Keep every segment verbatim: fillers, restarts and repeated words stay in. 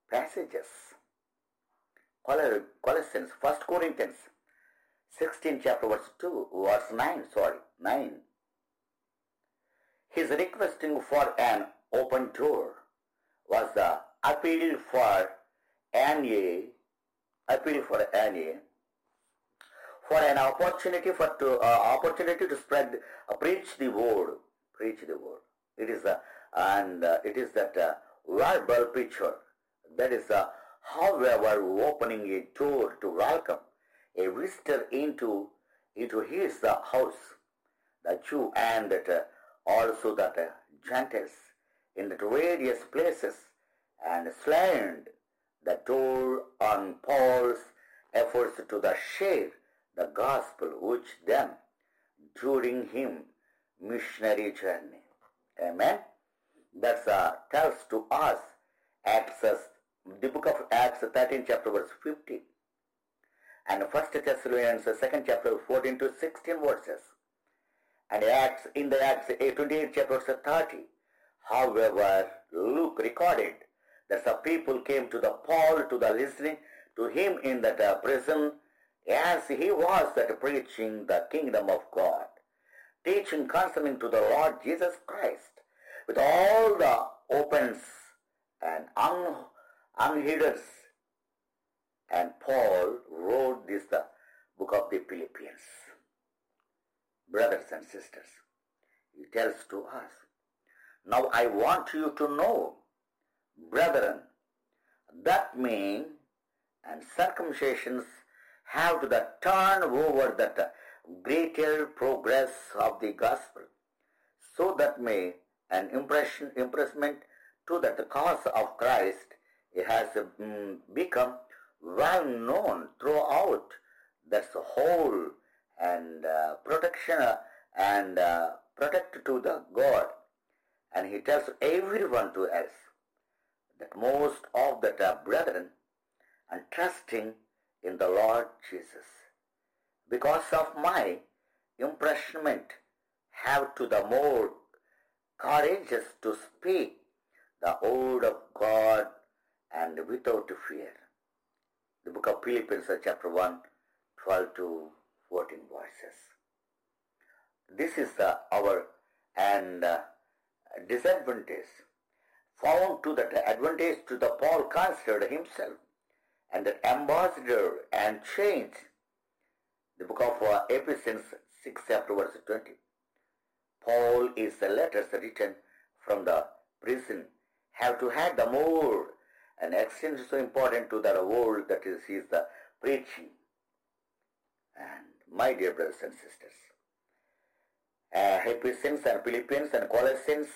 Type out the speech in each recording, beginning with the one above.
passages. Colossians, First Corinthians, sixteen chapter verse two, verse nine, sorry, nine. His requesting for an open door was the appeal for an a, appeal for an a, for an opportunity for to, uh, opportunity to spread, uh, preach the word, preach the word. It is a, and uh, it is that uh, verbal picture. That is uh, however opening a door to welcome a visitor into into his uh, house, the Jew and that uh, also that uh, Gentiles in the various places, and slammed the door on Paul's efforts to the share the gospel which then during him missionary journey. Amen. That uh, tells to us Acts, the book of Acts thirteen chapter verse fifty, and First Thessalonians second chapter fourteen to sixteen verses, and Acts in the Acts twenty-eight chapter verse thirty. However, Luke recorded that some people came to the Paul to the listening to him in that uh, prison as he was that preaching the kingdom of God, teaching concerning to the Lord Jesus Christ with all the opens and un, unhindered. And Paul wrote this, the book of the Philippians. Brothers and sisters, he tells to us, now I want you to know, brethren, that men and circumcisions have to the turn over that greater progress of the gospel, so that may an impression impressment to that the cause of Christ it has um, become well known throughout that's the whole and uh, protection uh, and uh, protect to the God. And he tells everyone to us that most of the uh, brethren and trusting in the Lord Jesus, because of my impressionment, have to the more courageous to speak the word of God and without fear. The book of Philippians chapter one, twelve to fourteen verses. This is uh, our and uh, disadvantage found to that advantage to the Paul considered himself and the ambassador and change. The book of uh, Ephesians six chapter verse twenty. Paul is the letters written from the prison have to have the more and extent so important to the world that is is the preaching. And my dear brothers and sisters, uh, Ephesians and Philippians and Colossians,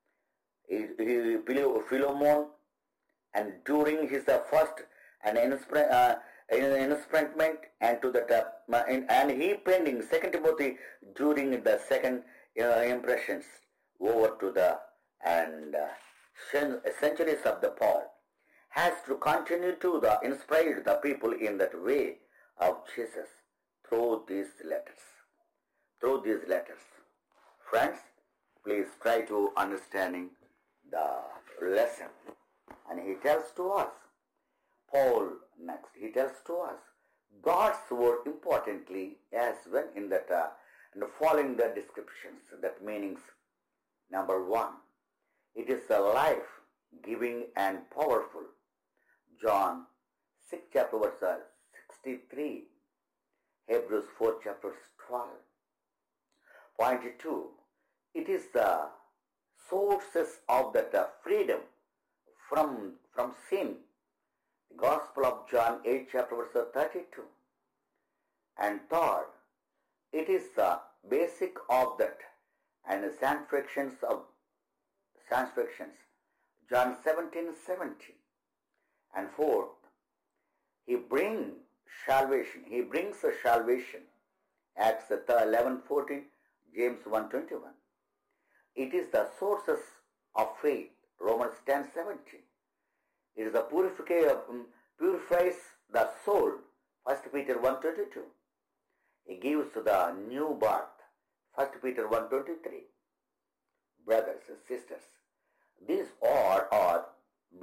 Philemon, and during his uh, first and inspire, uh, instrument and to the uh, and he pending Second Timothy during the second uh, impressions over to the and uh, centuries of the Paul has to continue to the inspire the people in that way of Jesus through these letters. Through these letters. Friends, please try to understanding the lesson. And he tells to us, Paul next, he tells to us, God's word importantly as well in that uh, and following the descriptions, that meanings. Number one, it is a life giving and powerful. John six chapter verse sixty-three, Hebrews four chapter twelve. Point two, it is the sources of that uh, freedom from from sin. The Gospel of John eight chapter verse thirty-two. And third, it is the basic of that and the sanctifications of sanctifications. John seventeen seventeen. And fourth, he brings salvation. He brings a salvation. Acts eleven fourteen, James one twenty-one. It is the sources of faith. Romans ten seventeen. It is the purification purifies the soul. First Peter one twenty-two. It gives the new birth. First Peter one twenty-three. Brothers and sisters, these all are